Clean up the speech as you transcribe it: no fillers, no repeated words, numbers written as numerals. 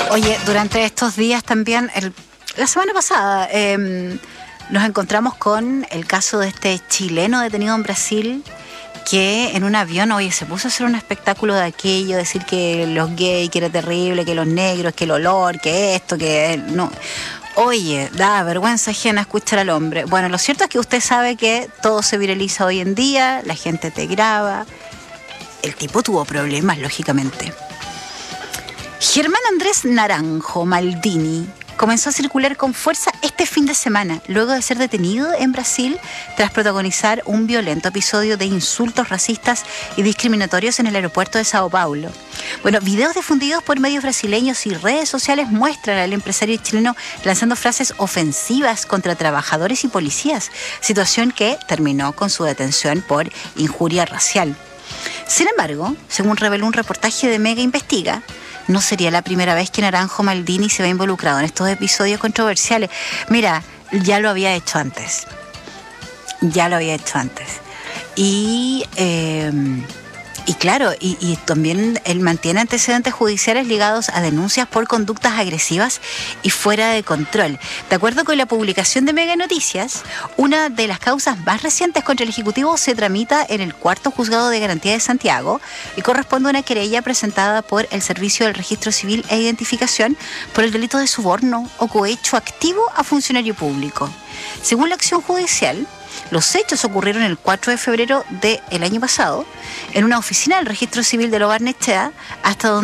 Oye, durante estos días también, la semana pasada, nos encontramos con el caso de este chileno detenido en Brasil que en un avión, oye, se puso a hacer un espectáculo de aquello, decir que los gays, que era terrible, que los negros, que el olor, que esto, que no. Oye, da vergüenza ajena escuchar al hombre. Bueno, lo cierto es que usted sabe que todo se viraliza hoy en día, la gente te graba. El tipo tuvo problemas, lógicamente. Germán Andrés Naranjo Maldini comenzó a circular con fuerza este fin de semana, luego de ser detenido en Brasil tras protagonizar un violento episodio de insultos racistas y discriminatorios en el aeropuerto de Sao Paulo. Bueno, videos difundidos por medios brasileños y redes sociales muestran al empresario chileno lanzando frases ofensivas contra trabajadores y policías, situación que terminó con su detención por injuria racial. Sin embargo, según reveló un reportaje de Mega Investiga, no sería la primera vez que Naranjo Maldini se ve involucrado en estos episodios controversiales. Mira, ya lo había hecho antes. Y claro, y también él mantiene antecedentes judiciales ligados a denuncias por conductas agresivas y fuera de control. De acuerdo con la publicación de Mega Noticias, una de las causas más recientes contra el Ejecutivo se tramita en el 4º Juzgado de Garantía de Santiago y corresponde a una querella presentada por el Servicio del Registro Civil e Identificación por el delito de soborno o cohecho activo a funcionario público. Según la acción judicial, los hechos ocurrieron el 4 de febrero del año pasado en una oficina del Registro Civil de Lo Barnechea, hasta donde